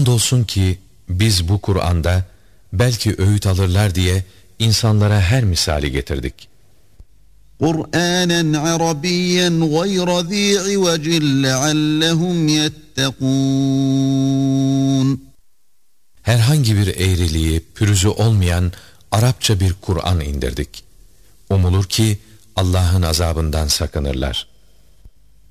Andolsun ki biz bu Kur'an'da belki öğüt alırlar diye insanlara her misali getirdik. قُرْآنًا عَرَبِيًّا غَيْرَ ذِي عِوَجٍ لَعَلَّهُمْ يَتَّقُونَ Herhangi bir eğriliği, pürüzü olmayan Arapça bir Kur'an indirdik. Umulur ki Allah'ın azabından sakınırlar.